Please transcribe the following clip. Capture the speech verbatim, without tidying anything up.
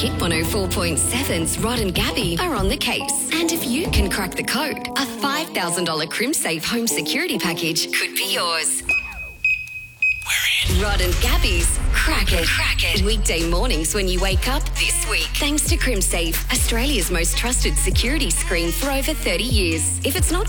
Hit one oh four point seven's Rod and Gabby are on the case. And if you can crack the code, a five thousand dollars CrimSafe home security package could be yours. Rod and Gabby's Crack It. Crack It. Weekday mornings when you wake up this week. Thanks to CrimSafe, Australia's most trusted security screen for over thirty years. If it's not